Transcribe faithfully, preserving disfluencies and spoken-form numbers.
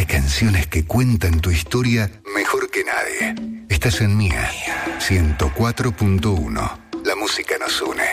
canciones que cuentan tu historia mejor que nadie. Estás en Mía ciento cuatro punto uno. La música nos une.